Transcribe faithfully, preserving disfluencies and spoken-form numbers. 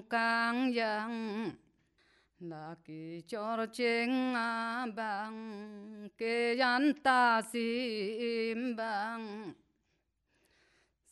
càng yang là kỳ cho chênh à bằng kê yan ta sim bằng